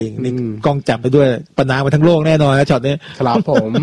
นี่กล้องจับไปด้วยประนามไปทั้งโลกแน่นอนนะช็อตนี้ครับผม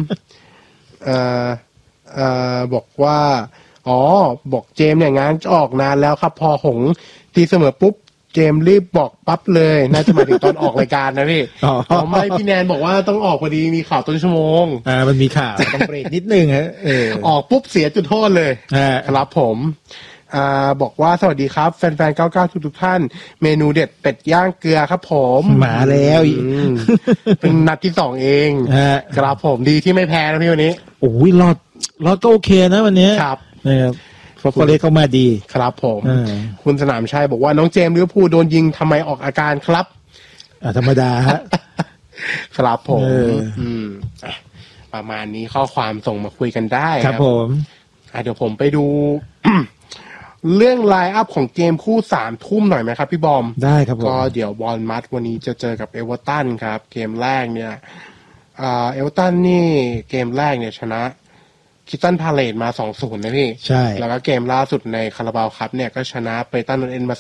บอกว่าบอกเจมเนี่ยงานจะออกนานแล้วครับพอหงตีเสมอปุ๊บเจมรีบบอกปั๊บเลยน่าจะหมายถึงตอนออกรายการนะพี่ไม่พี่แนนบอกว่าต้องออกพอดีมีข่าวต้นชั่วโมงมันมีข่าวต้องเบรกนิดนึงฮะออกปุ๊บเสียจุดโทษเลยครับผมบอกว่าสวัสดีครับแฟนๆ99ทุกท่านเมนูเด็ดเป็ดย่างเกลือครับผมมาแล้วเป็นนัดที่2เองครับผมดีที่ไม่แพ้นะพี่วันนี้โอ้ยรอดก็โอเคนะวันนี้ครับนะครับฟอร์เรสเข้ามาดีครับผมคุณสนามชัยบอกว่าน้องเจมส์ลิเวอร์พูลโดนยิงทำไมออกอาการครับธรรมดาฮะครับผมประมาณนี้ข้อความส่งมาคุยกันได้ครับผมเดี๋ยวผมไปดู เรื่องไลน์อัพของเกมคู่3 ทุ่มหน่อยไหมครับพี่บอมได้ครับผมก็เดี๋ยวบอลมัดวันนี้จะเจอกับเอเวอร์ตันครับเกมแรกเนี่ยเอเวอร์ตันนี่เกมแรกเนี่ยชนะคิตันพาเลตมา 2-0 นะพี่ใช่แล้วก็เกมล่าสุดในคาราบาวคัพเนี่ยก็ชนะเบรตันนอร์ทเอ็นด์มา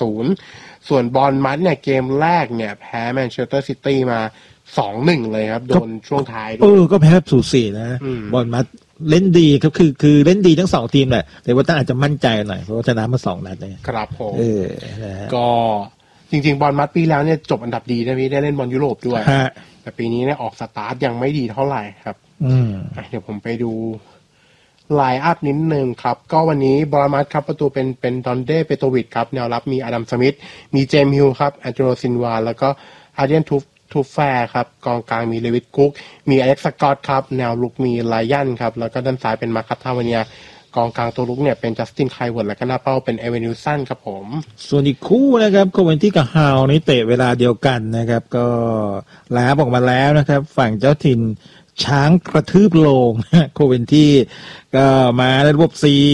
4-0 ส่วนบอลมัดเนี่ยเกมแรกเนี่ยแพ้แมนเชสเตอร์ซิตี้มา 2-1 เลยครับโดนช่วงท้ายก็แพ้สูสีนะบอลมัดเล่นดีครับคือเล่นดีทั้ง2ทีมแหละแต่ว่าตั้งอาจจะมั่นใจหน่อยเพราะชนะมา2นัดเลยครับผมก็จริงๆบอลมัดปีแล้วเนี่ยจบอันดับดีนะพี่ได้เล่นบอลยุโรปด้วยแต่ปีนี้เนี่ยออกสตาร์ทยังไม่ดีเท่าไหร่ครับเดี๋ยวผมไปดูไลน์อัพนิดนึงครับก็วันนี้บอลมัดครับประตูเป็นดอนเดเปโตวิชครับแนวรับมีอดัมสมิธมีเจมส์ฮิลครับแอนเจโรซินวาแล้วก็อาร์เดียนทูแฟร์ครับกองกลางมีเลวิตกุ๊กมีอเล็กซ์สกอตครับแนวลุกมีไลยันครับแล้วก็ด้านซ้ายเป็นมาร์คัตทาวเนียกองกลางตัวลุกเนี่ยเป็นจัสตินไคลเวิร์ดและก็หน้าเป้าเป็นเอเวนิวสันครับผมส่วนอีกคู่นะครับโคเวนที่กับฮาวนี่เตะเวลาเดียวกันนะครับก็ไลน์อัพออกมาแล้วนะครับฝั่งเจ้าถิ่นช้างกระทืบโลงโคเวนที่ก็มาในระบบ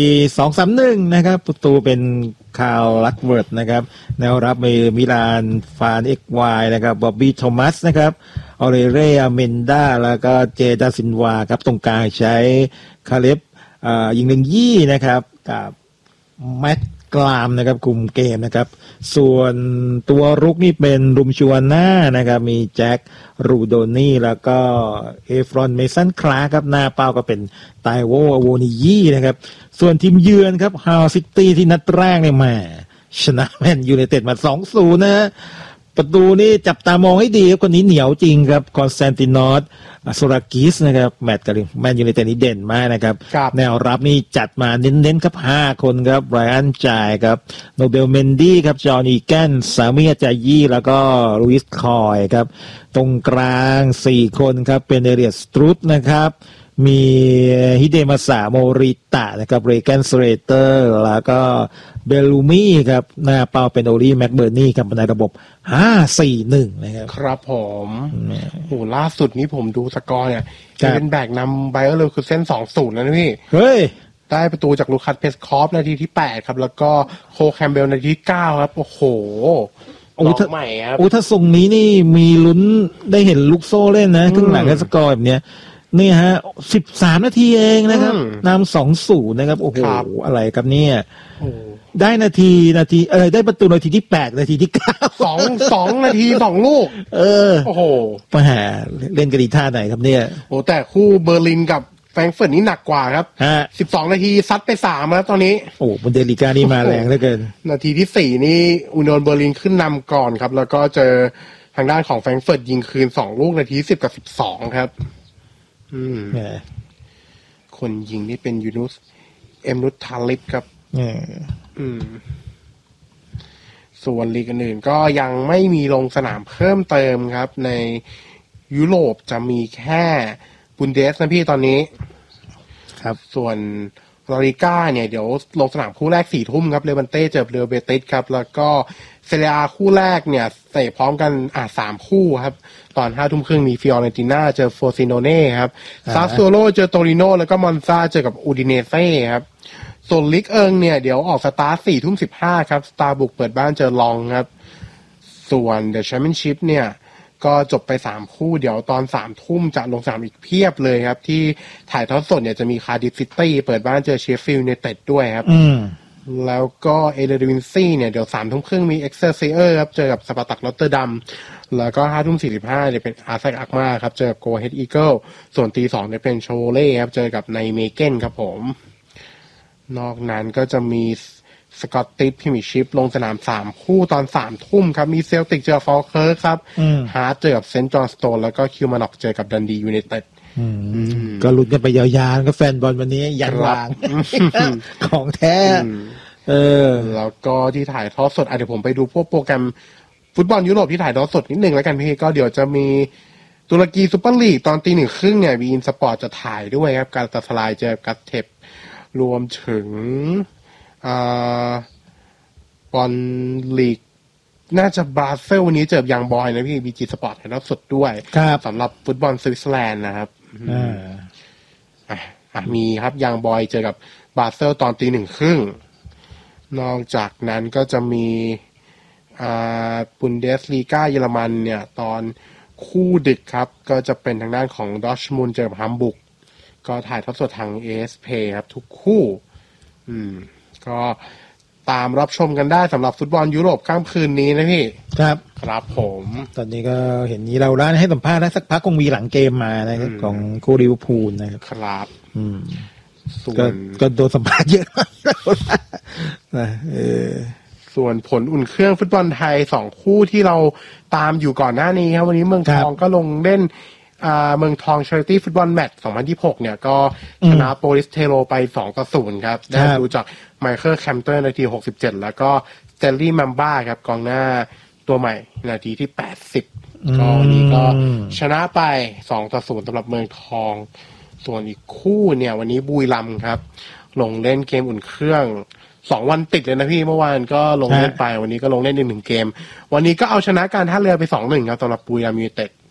4-2-3-1 นะครับประตูเป็นคาร์ลลักเวิร์ดนะครับแนวรับมีมิลานฟานเอ็กวายนะครับบอบบี้โทมัสนะครับออเรเรียเมนด้าแล้วก็เจดาซินวาครับตรงกลางใช้คาเลฟยิงหนึ่งยี่นะครับกับแมตกลามนะครับคุมเกมนะครับส่วนตัวรุกนี่เป็นรุมชัวน่านะครับมีแจ็ครูโดนี่แล้วก็เอฟรอนเมสันคลาครับหน้าเป้าก็เป็นไตโวโวนิยี่นะครับส่วนทีมเยือนครับฮาวซิตี้ที่นัดแรกเนี่ยมาชนะแมนยูไนเต็ดมา 2-0 นะฮะประตูนี่จับตามองให้ดีครับคนนี้เหนียวจริงครับคอนสแตนตินอสโซรากิสนะครับแมตช์กับแมนยูไนเต็ดนี่เด่นมากนะครับแนวรับนี่จัดมาเน้นๆครับ5คนครับไบรอันจ่ายครับโนเบลเมนดี้ครับจอห์นอีแกนซามิอาจายี่แล้วก็ลุอิสคอยครับตรงกลาง4คนครับเป็นเอเรียสตรูทนะครับมีฮิเดมาสะโมริตะนะครับเรแกนสเรเตอร์แล้วก็เบลูมี่ครับหน้าเป้าเป็นโอลี่แม็กเบอร์นี่ครับในระบบ 5-4-1 นะครับครับผมโหล่าสุดนี้ผมดูสกอร์เนี่ยเป็นแบกนำไบเออร์เลวคือเส้น 2-0 แล้วนะพี่เฮ้ยได้ประตูจากลูคัสเพสคอฟนาทีที่8ครับแล้วก็โคแคมเบลนาทีที่9ครับโอ้โหใหม่ครับถ้าทรงนี้นี่มีลุ้นได้เห็นลูกโซ่เล่นนะครึ่งหลังสกอร์แบบเนี้ยนี่ฮะ13 นาทีเองนะครับนำ 2-0 นะครับโอ้โหอะไรครับเนี่ยได้นาทีได้ประตูนาทีที่8นาทีที่9 2นาที2ลูกโอ้โหมาหาเล่นกันดีท่าไหนครับเนี่ยโอ้แต่คู่เบอร์ลินกับแฟรงก์เฟิร์ตนี่หนักกว่าครับ12นาทีซัดไป3แล้วตอนนี้โอ้บุนเดลิก้านี่มาแรงเหลือเกินนาทีที่4นี่อุนยนเบอร์ลินขึ้นนำก่อนครับแล้วก็เจอทางด้านของแฟรงก์เฟิร์ตยิงคืน2ลูกนาที10กับ12ครับคนยิงนี่เป็นยูนุสเอ็มนุสทาลิฟครับส่วนลีกอื่นก็ยังไม่มีลงสนามเพิ่มเติมครับในยุโรปจะมีแค่บุนเดสนะพี่ตอนนี้ครับส่วนลาลิก้าเนี่ยเดี๋ยวลงสนามคู่แรก 4 ทุ่มครับเลวันเต้เจอเรอัลเบติสครับแล้วก็เซเรียคู่แรกเนี่ยเตะพร้อมกัน3 คู่ครับตอน 5 ทุ่มครึ่งมีฟิออเรนติน่าเจอโฟซิโนเน่ครับซาสโซโลเจอโตริโนแล้วก็มอนซาเจอกับอูดิเนเซ่ครับส่วนลิกเนี่ยเดี๋ยวออกสตาร์ท 4 ทุ่ม 15ครับสตาร์บุกเปิดบ้านเจอลองครับส่วนเดอะแชมเปี้ยนชิพเนี่ยก็จบไป3 คู่เดี๋ยวตอน 3 ทุ่มจะลงสนามอีกเพียบเลยครับที่ถ่ายทอดสดเนี่ยจะมีคาร์ดิฟซิตี้เปิดบ้านเจอเชฟฟิลด์ยูไนเต็ดด้วยครับแล้วก็เอเดอร์วินซี่เนี่ยเดี๋ยว3 ทุ่มครึ่งมีเอ็กเซอร์ซิเออร์ครับเจอกับสปาร์ตักรอตเตอร์ดัมแล้วก็5 ทุ่ม 45เนี่ยเป็นอาร์เซนอลมาครับเจอกับโกเฮดอีเกิลส่วนตี 2เนี่ยเป็นโชเล่ครับเจอกับไนเมเกนครับผมนอกนั้นก็จะมีสกอตติชพรีเมียร์ชิพลงสนาม3 คู่ตอน3 ทุ่มครับมีเซลติกเจอฟอลเคิร์กครับฮาร์ทเจอกับเซนต์จอห์นสโตนแล้วก็คิวมานอกเจอกับดันดียูไนเต็ดก็ลุ้นกันไปยาวๆก็แฟนบอลวันนี้ยันวางของแท้แล้วก็ที่ถ่ายทอดสดเดี๋ยวผมไปดูพวกโปรแกรมฟุตบอลยุโรปที่ถ่ายทอดสดนิดนึงแล้วกันพี่ก็เดี๋ยวจะมีตุรกีซุปเปอร์ลีกตอนตี 1:30เนี่ยวีอินสปอร์ตจะถ่ายด้วยครับการตัดสลายเจอกัตเทปรวมถึงบอลลีกน่าจะบราเซลวันนี้เจอยังบอยนะพี่บีจีสปอร์ตถ่ายทอดสดด้วยสำหรับฟุตบอลสวิตเซอร์แลนด์นะครับมีครับยังบอยเจอกับบราเซลตอนตี 1:30นอกจากนั้นก็จะมีบุนเดสลีกาเยอรมันเนี่ยตอนคู่ดึกครับก็จะเป็นทางด้านของดอร์ทมุนด์เจอกับฮัมบุร์กก็ถ่ายทอดสดทาง ASP ครับทุกคู่ก็ตามรับชมกันได้สำหรับฟุตบอลยุโรปค่ำคืนนี้นะพี่ครับผมตอนนี้ก็เห็นนี้เราได้ให้สัมภาษณ์แล้วสักพักคงมีหลังเกมมานะครับของคู่ลิเวอร์พูลนะครับก็โดนสัมภาษณ์เยอะมากนะส่วนผลอุ่นเครื่องฟุตบอลไทย2 คู่ที่เราตามอยู่ก่อนหน้านี้ครับวันนี้เมืองทองก็ลงเล่นเมืองทอง Charity ฟุตบอลแมตช์2026เนี่ยก็ชนะโปลิสเทโรไป2-0ครับได้ดูจากไมเคิลแคมเตอร์นาที67แล้วก็สเตลลี่มัมบ้าครับกองหน้าตัวใหม่นาทีที่80ก็วันนี้ก็ชนะไป2-0สำหรับเมืองทองส่วนอีกคู่เนี่ยวันนี้บุรีรัมย์ครับลงเล่นเกมอุ่นเครื่อง2 วันติดเลยนะพี่เมื่อวานก็ลงเล่นไปวันนี้ก็ลงเล่น1 เกมวันนี้ก็เอาชนะการท่าเรือไป 2-1 ครับสำหรับบุรีรัมย์ยูไนเต็ด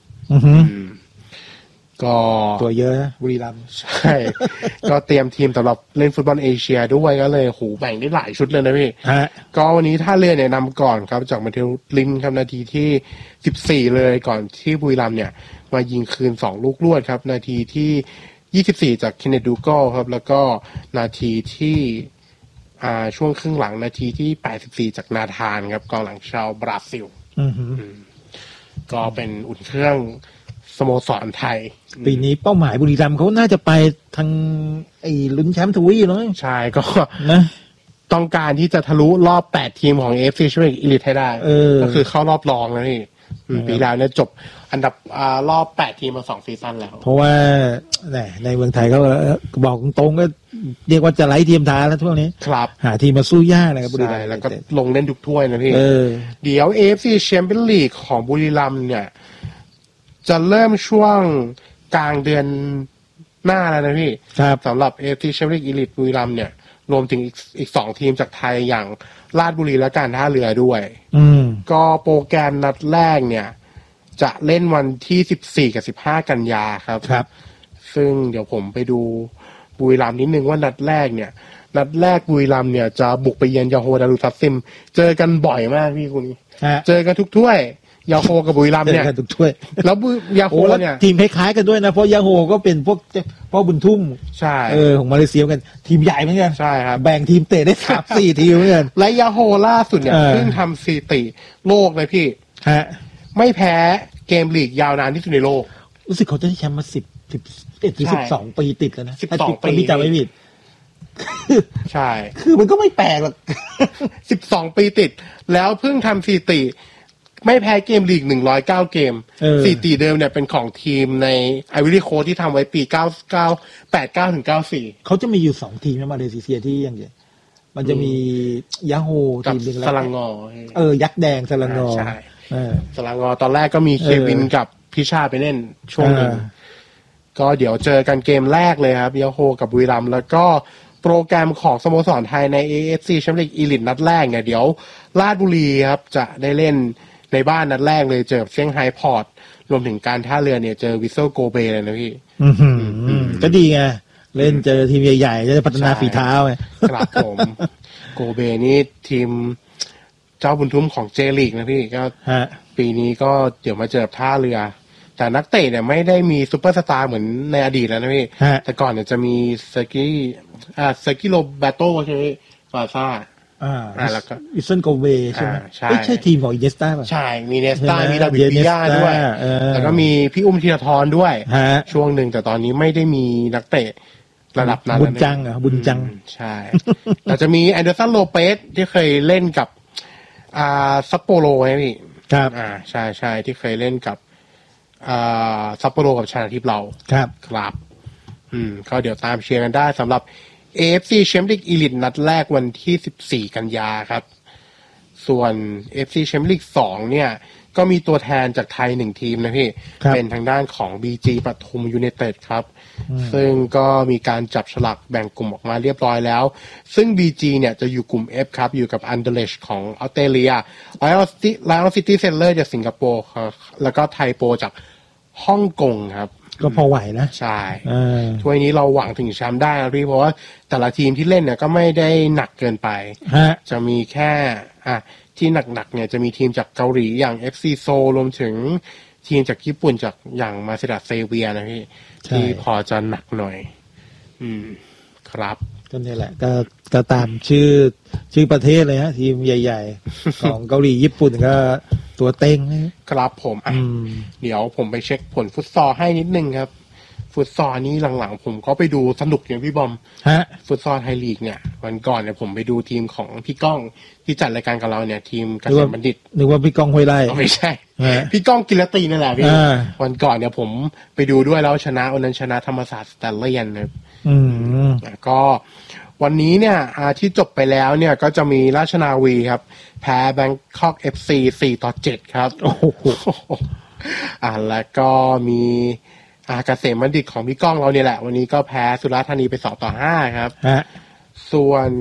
ก็ตัวเยอะบุรีรัมย์ใช่ก็เตรียมทีมสำหรับเล่นฟุตบอลเอเชียด้วยก็เลยแบ่งได้หลายชุดเลยนะพี่ก็วันนี้ท่าเรือเนี่ยนำก่อนครับจากมาเทลลินครับนาทีที่14เลยก่อนที่บุรีรัมย์เนี่ยมายิงคืน2 ลูกรวดครับนาทีที่24จากเคนเนตดูโก้ครับแล้วก็นาทีที่ช่วงครึ่งหลังนาทีที่84จากนาธานครับกองหลังชาวบราซิลก็เป็นอุ่นเครื่องสโมสรไทยปีนี้เป้าหมายบุรีรัมย์เขาน่าจะไปทางลุ้นแชมป์ทวีปเนาะใช่ก็นะต้องการที่จะทะลุรอบ8 ทีมของ AFC ช่วยอีลิทให้ได้ก็คือเข้ารอบรองนะพี่ปีแล้วเนี่ยจบอันดับรอบ8 ทีมมา2 ซีซั่นแล้วเพราะว่าในเมืองไทยเขาบอกตรงๆก็เรียกว่าจะไล่ทีมท้าแล้วช่วงนี้ครับหาทีมมาสู้ยากนะครับบุรีรัมย์แล้วก็ลงเล่นทุกถ้วยนะพี่เดี๋ยว AFC Champions League ของบุรีรัมย์เนี่ยจะเริ่มช่วงกลางเดือนหน้าแล้วนะพี่สำหรับ AFC Champions League Elite บุรีรัมย์เนี่ยรวมถึงอีก2 ทีมจากไทยอย่างราชบุรีและการท่าเรือด้วยก็โปรแกรมนัดแรกเนี่ยจะเล่นวันที่14กับ15กันยาครับซึ่งเดี๋ยวผมไปดูบุรีรัมย์นิดนึงว่านัดแรกบุรีรัมย์เนี่ยจะบุกไปเยือนยาโฮดารุทัสซิมเจอกันบ่อยมากพี่คุณเจอกันทุกถ้วยยาโฮกับบุรีรัมย์เนี่ยทุกถ้วยแล้วยาโฮเนี่ยทีมคล้ายๆกันด้วยนะเพราะยาโฮก็เป็นพวกพ่อบุญทุ่มใช่ของมาเลเซียกันทีมใหญ่เหมือนกันใช่ครับแบ่งทีมเตะได้3-4 ทีมเหมือนกันและยาโฮล่าสุดเนี่ยเพิ่งทำสถิติโลกเลยพี่ไม่แพ้เกมลีกยาวนานที่สุดในโลกรู้สึกเขาจะได้แชมป์มา12 ปีติดแล้วนะ 12 ปีที่จำไม่ผิดใช่คือมันก็ไม่แปลกหรอก 12 ปีติดแล้วเพิ่งทำสถิติไม่แพ้เกมลีก109 เกมสถิติเดิมเนี่ยเป็นของทีมในไอวิรี่โคสต์ที่ทำไว้ปี89ถึง94 เขาจะมีอยู่2 ทีมนะมาเลเซียที่อย่างเงี้ยมันจะมียาโฮทีมนึงแล้วสลังงอยักษ์แดงสลังงอใช่สลังงอตอนแรกก็มีเควินกับพิชาไปเล่นช่วงนึงก็เดี๋ยวเจอกันเกมแรกเลยครับยาโฮกับบุรีรัมย์แล้วก็โปรแกรมของสโมสรไทยใน AFC Champions League Elite นัดแรกเนี่ยเดี๋ยวราชบุรีครับจะได้เล่นในบ้านนัดแรกเลยเจอเซี่ยงไฮ้พอร์ตรวมถึงการท่าเรือเนี่ยเจอวิสเซลโกเบเลยนะพี่ก็ดีไงเล่นเจอทีมใหญ่ๆจะพัฒนาฝีเท้าไงครับผมโกเบนี่ทีมเจ้าบุญทุ่มของเจลีกนะพี่ก็ปีนี้ก็เดี๋ยวมาเจอท่าเรือแต่นักเตะเนี่ยไม่ได้มีซุปเปอร์สตาร์เหมือนในอดีตแล้วนะพี่แต่ก่อนเนี่ยจะมีเซอร์กิโลแบโต้ใช่ไหมบาซ่าแล้วก็อิสตันโกเวใช่ไหมไม่ใช่ทีมของอินเนสต้าป่ะใช่มีเนสต้ามีดาวิดวิยาด้วยแล้วก็มีพี่อุ้มธีรทรด้วยช่วงหนึ่งแต่ตอนนี้ไม่ได้มีนักเตะระดับนั้นบุญจังบุญจังใช่แต่จะมีแอนเดอร์สันโลเปสที่เคยเล่นกับซัปโปโรไงพี่ครับใช่ที่เคยเล่นกับซัปโปโรกับชนะทิพย์เราครับก็เดี๋ยวตามเชียร์กันได้สำหรับ AFC Champions League Elite นัดแรกวันที่14กันยาครับส่วน AFC Champions League 2เนี่ยก็มีตัวแทนจากไทย1ทีมนะพี่เป็นทางด้านของ BG ปทุมยูไนเต็ดครับซึ่งก็มีการจับฉลากแบ่งกลุ่มออกมาเรียบร้อยแล้วซึ่ง BG เนี่ยจะอยู่กลุ่ม F ครับอยู่กับอันเดอร์เลชของออสเตรเลียLion City Sailor จากสิงคโปร์แล้วก็ไทโปจากฮ่องกงครับก็พอไหวนะใช่ถ้วยนี้เราหวังถึงแชมป์ได้นะพี่เพราะว่าแต่ละทีมที่เล่นเนี่ยก็ไม่ได้หนักเกินไปจะมีแค่ที่หนักๆเนี่ยจะมีทีมจากเกาหลีอย่าง FC Seoul รวมถึงทีมจากญี่ปุ่นจากอย่างมาเซดาเซเวียนะพี่ที่พอจะหนักหน่อยครับก็นี่แหละก็ตามชื่อประเทศเลยฮะทีมใหญ่ๆของเกาหลีญี่ปุ่นก็ตัวเต็งนะครับผมเดี๋ยวผมไปเช็คผลฟุตซอลให้นิดนึงครับฟุตซอลนี้หลังๆผมก็ไปดูสนุกอย่างพี่บอมฟุตซอลไทยลีกเนี่ยวันก่อนเนี่ยผมไปดูทีมของพี่ก้องที่จัดรายการกับเราเนี่ยทีมเกษตรบัณฑิตนึกว่าพี่ก้องห้วยไร่ไม่ใช่พี่ก้องกิรตีนั่นแหละพี่วันก่อนเนี่ยผมไปดูด้วยแล้วชนะวันนั้นชนะธรรมศาสตร์สแตนเลียนครับก็วันนี้เนี่ยที่จบไปแล้วเนี่ยก็จะมีราชนาวีครับแพ้แบงคอก FC 4-7ครับโอ้โหแล้วก็มีเกษมบัณฑิตของพี่ก้องเราเนี่ยแหละวันนี้ก็แพ้สุราษฎร์ธานีไป2-5ครับส่วน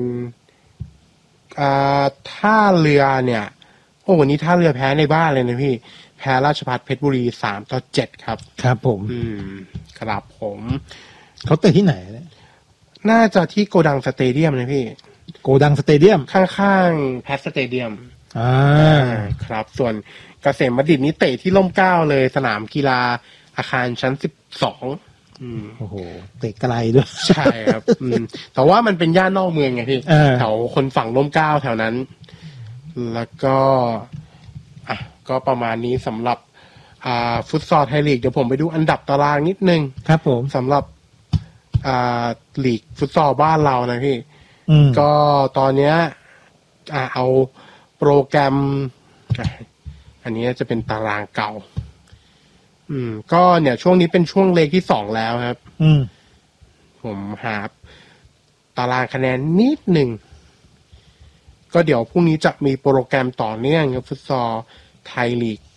ท่าเรือเนี่ยวันนี้ท่าเรือแพ้ในบ้านเลยนะพี่แพ้ราชภัฏเพชรบุรี3-7ครับครับผมครับผมเขาเตะที่ไหนเนี่ยน่าจะที่โกดังสเตเดียมนะพี่โกดังสเตเดียมข้างๆแพทสเตเดียมครับส่วนเกษมบัณฑิตนี้เตะที่ร่มเกล้าเลยสนามกีฬาอาคารชั้น12 โอ้โหเตะไกลด้วยใช่ครับแต่ว่ามันเป็นย่านนอกเมืองไงพี่แถวคนฝั่งร่มเกล้าแถวนั้นแล้วก็ก็ประมาณนี้สำหรับฟุตซอลไทยลีกเดี๋ยวผมไปดูอันดับตารางนิดนึงครับผมสำหรับลีกฟุตซอลบ้านเรานะพี่ก็ตอนเนี้ยเอาโปรแกรมอันนี้จะเป็นตารางเก่าก็เนี่ยช่วงนี้เป็นช่วงเลขที่2แล้วครับผมหาตารางคะแนนนิดหนึ่งก็เดี๋ยวพรุ่งนี้จะมีโปรแกรมต่อเนื่องกับฟุตซอลไทยลีก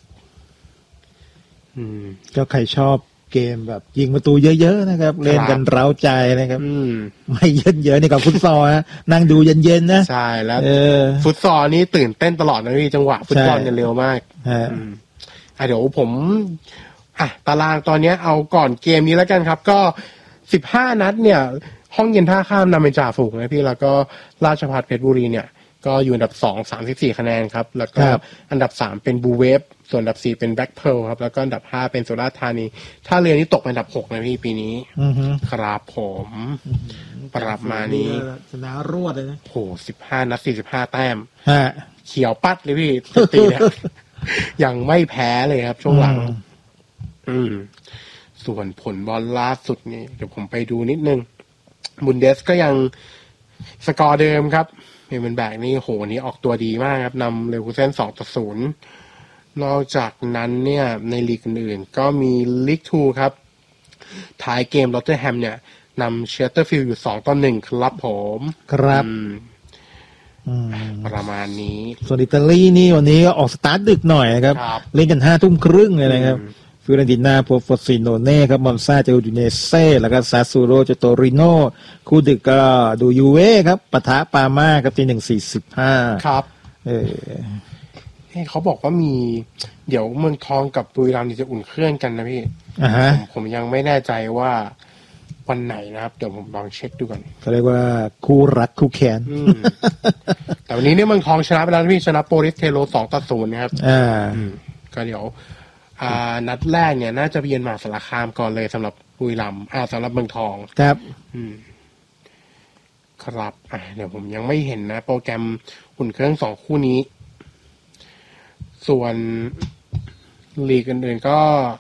ก็ใครชอบเกมแบบยิงประตูเยอะๆนะครับเล่นกันเร้าใจนะครับไม่เยอะๆนี่กับฟุตซอลนะนั่งดูเย็นๆนะใช่แล้วฟุตซอลนี่ตื่นเต้นตลอดนะพี่จังหวะฟุตบอลเนี่ยเร็วมากเดี๋ยวผมตารางตอนนี้เอาก่อนเกมนี้แล้วกันครับก็15นัดเนี่ยห้องเย็นท่าข้ามนำเป็นจ่าฝูงนะพี่แล้วก็ราชภัฏเพชรบุรีเนี่ยก็อยู่อันดับ2 34คะแนนครับแล้วก็อันดับ3เป็นบูเวฟส่วนอันดับ4เป็นแบล็คเพิร์ลครับแล้วก็อันดับ5เป็นสุราษฎร์ธานีท่าเรือนี่ตกอันดับ6นะพี่ปีนี้ครับผมประมาณนี้ชนะรวดเลยนะโห15นัด45แต้มเขียวปัดเลยพี่ตีเนี่ยยังไม่แพ้เลยครับช่วงหลังส่วนผลบอลล่าสุดนี่เดี๋ยวผมไปดูนิดนึงบุนเดสก็ยังสกอร์เดิมครับเมนแบกนี่โหนี้ออกตัวดีมากครับนำเลวูเซ่น2-0นอกจากนั้นเนี่ยในลีกอื่นๆก็มีลีก2ครับท้ายเกมลอตเทอร์แฮมเนี่ยนำเชสเตอร์ฟิลด์อยู่2-1ครับผมครับประมาณนี้ส่วนอิตาลีนี่วันนี้ก็ออกสตาร์ทดึกหน่อยนะครับเล่นกัน 5:30 เลยนะครับฟิโรเรนติน่าโปรโฟซิโนเน่ครับมอนซาเจออูดิเนเซ่แล้วก็ซาซูโรเจโตริโนคู่ดึกก็ดูยูเว่ครับปะทะปาม่าครับที่1:45 ครับเขาบอกว่ามีเดี๋ยวเมืองทองกับบุรีรัมย์จะอุ่นเครื่องกันนะพี่ผมยังไม่แน่ใจว่าวันไหนนะครับเดี๋ยวผมลองเช็คดูก่อนเขาเรียกว่าคู่รักคู่แค้นแต่วันนี้เนี่ยเมืองทองชนะไปแล้วพี่ชนะโปลิสเทโร2-0นะครับก็เดี๋ยวนัดแรกเนี่ยน่าจะเยือนมหาสารคามก่อนเลยสำหรับบุรีรัมย์สำหรับเมืองทองครับครับเดี๋ยวผมยังไม่เห็นนะโปรแกรมอุ่นเครื่อง2คู่นี้ส่วนลีกอื่นๆก็